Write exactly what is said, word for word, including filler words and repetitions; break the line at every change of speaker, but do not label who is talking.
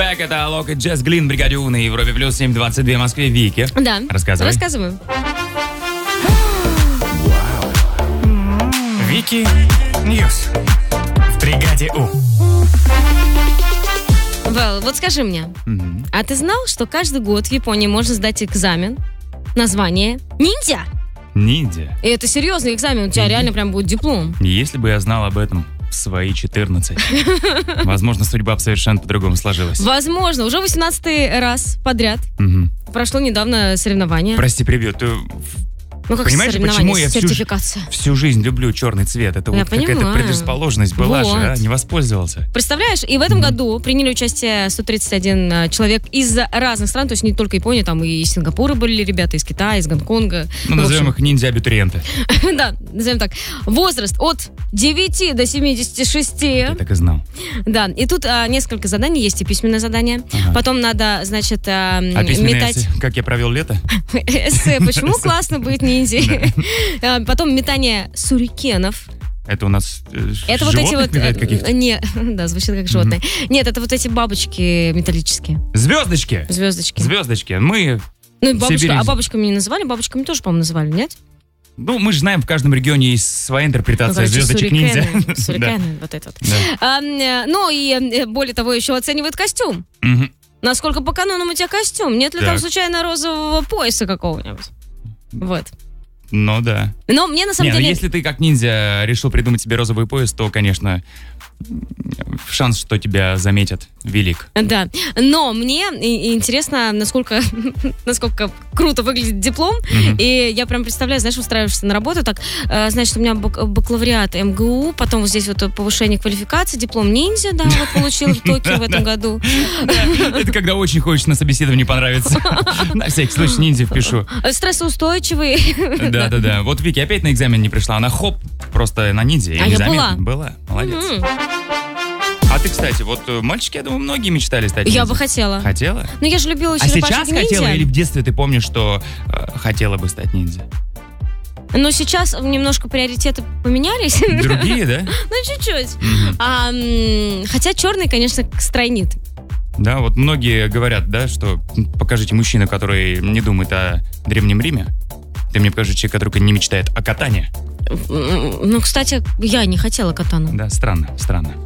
трек, это Алок и Джесс Глин в бригаде У на Европе плюс семь двадцать два в Москве. Вики.
Да.
Рассказывай.
Рассказываю.
Вики Ньюс в бригаде У.
Вэл, вот скажи мне,
Мгм.
а ты знал, что каждый год в Японии можно сдать экзамен на звание ниндзя?
Ниндзя.
И это серьезный экзамен, у тебя реально прям будет диплом.
Если бы я знал об этом в свои четырнадцать, возможно, судьба бы совершенно по-другому сложилась.
Возможно, уже восемнадцатый раз подряд.
Мгм.
Прошло недавно соревнование.
Прости, прибью. Ты
Ну как
понимаешь,
соревнование,
почему я всю, ж-
сертификация.
всю жизнь люблю черный цвет? Это
Я
вот какая-то
понимаю.
предрасположенность была
Вот.
же, а? Не воспользовался.
Представляешь, и в этом году приняли участие сто тридцать один э, человек из разных стран, то есть не только Япония, там и из Сингапура были ребята, из Китая, из Гонконга.
Ну,
В
назовем
общем,
их ниндзя-абитуриенты.
Да, назовем так. Возраст от девяти до семидесяти шести.
Я так и знал.
Да, и тут а, несколько заданий, есть и письменное задание.
Ага.
Потом надо, значит, а, м,
А письменное
метать...
эссе, как я провел лето?
Эссе, почему классно быть ниндзей? А, Потом метание сюрикенов.
Это у нас э,
Это вот эти
животных
вот...
метает
э,
каких-то?
Не, да, звучит как животные. Нет, это вот эти бабочки металлические,
Звездочки!
звездочки.
Звездочки. Мы,
Ну и бабушка,
Сибирь.
а бабочками не называли? Бабочками тоже, по-моему, называли, нет?
ну, мы же знаем, в каждом регионе есть своя интерпретация
Ну, короче,
звездочек ниндзя.
сюрикены, сюрикены, вот это вот.
Да.
А, м, Ну и э, более того, еще оценивают костюм.
Да. Мгм.
Насколько по канонам у тебя костюм? Нет ли там
Так.
случайно розового пояса какого-нибудь? Вот.
Ну да.
Но мне на самом
Не, ну
деле...
если ты как ниндзя решил придумать себе розовый пояс, то, конечно, м, шанс, что тебя заметят, велик.
Да, но мне и- и интересно, насколько, насколько круто выглядит диплом,
Мгм.
и я прям представляю, знаешь, устраиваешься на работу, так, э, значит, у меня бак- бакалавриат эм гэ у, потом вот здесь вот повышение квалификации, диплом ниндзя, да, вот получил в Токио в этом году.
Это когда очень хочешь на собеседовании понравиться. На всякий случай ниндзя впишу.
Э, Стрессоустойчивый.
Да-да-да. Вот Вики опять на экзамен не пришла. Она хоп, просто на ниндзя.
А я
незаметно.
была.
Была. Молодец.
М,
А ты, кстати, вот э, мальчики, я думаю, многие мечтали стать
Я
ниндзя.
бы хотела.
Хотела?
Ну, я же любила
А сейчас
черепашек
хотела или
ниндзя.
в детстве ты помнишь, что э, хотела бы стать ниндзя?
Но сейчас немножко приоритеты поменялись.
Другие, да?
Ну, чуть-чуть.
Мгм.
А, м, хотя черный, конечно, стройнит.
Да, вот многие говорят, да, что м, покажите мужчину, который не думает о Древнем Риме. Ты мне покажи человека, который не мечтает о катании.
М, Ну, кстати, я не хотела катану.
Да, странно, странно.